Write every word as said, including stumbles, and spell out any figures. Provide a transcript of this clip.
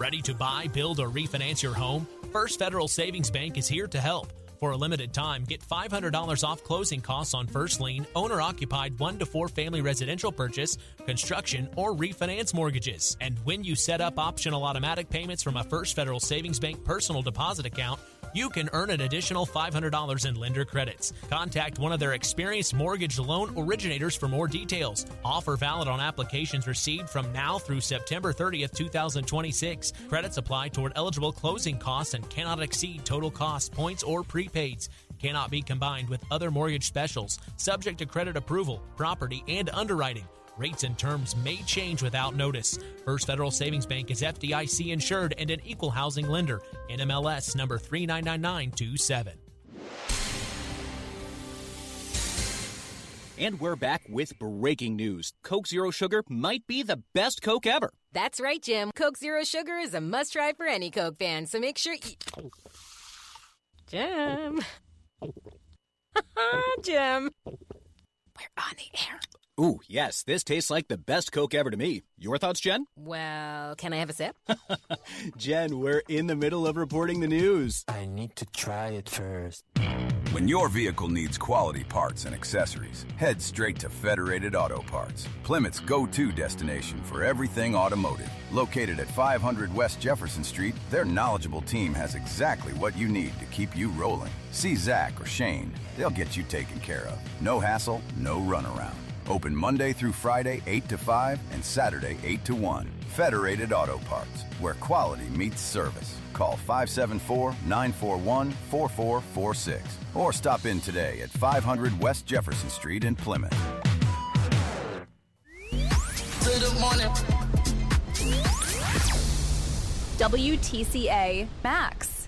Ready to buy, build, or refinance your home? First Federal Savings Bank is here to help. For a limited time, get five hundred dollars off closing costs on first lien, owner-occupied one to four family residential purchase, construction, or refinance mortgages. And when you set up optional automatic payments from a First Federal Savings Bank personal deposit account, you can earn an additional five hundred dollars in lender credits. Contact one of their experienced mortgage loan originators for more details. Offer valid on applications received from now through September thirtieth, twenty twenty-six. Credits apply toward eligible closing costs and cannot exceed total cost, points, or prepaids. Cannot be combined with other mortgage specials. Subject to credit approval, property, and underwriting. Rates and terms may change without notice. First Federal Savings Bank is F D I C insured and an equal housing lender. N M L S number three nine nine nine two seven. And we're back with breaking news. Coke Zero Sugar might be the best Coke ever. That's right, Jim. Coke Zero Sugar is a must-try for any Coke fan, so make sure you... Jim. Jim. We're on the air. Ooh, yes, this tastes like the best Coke ever to me. Your thoughts, Jen? Well, can I have a sip? Jen, we're in the middle of reporting the news. I need to try it first. When your vehicle needs quality parts and accessories, head straight to Federated Auto Parts, Plymouth's go-to destination for everything automotive. Located at five hundred West Jefferson Street, their knowledgeable team has exactly what you need to keep you rolling. See Zach or Shane. They'll get you taken care of. No hassle, no runaround. Open Monday through Friday, eight to five, and Saturday, eight to one. Federated Auto Parts, where quality meets service. Call five seven four, nine four one, four four four six or stop in today at five hundred West Jefferson Street in Plymouth. Good morning. W T C A Max.